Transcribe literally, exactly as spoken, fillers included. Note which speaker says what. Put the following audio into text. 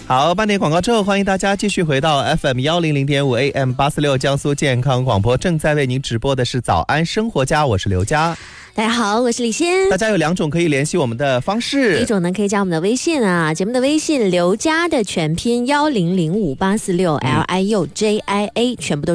Speaker 1: 好，半点广告之后，欢迎大家继续回到 F M 一零零点五 A M 八四六江苏健康广播，正在为您直播的是早安生活家，我是刘佳。
Speaker 2: 大家好，我是李仙。
Speaker 1: 大家有两种可以联系我们的方式，
Speaker 2: 一种呢可以加我们的微信啊，节目的微信刘佳的全拼一零零五八四六 L I U J I A，全部都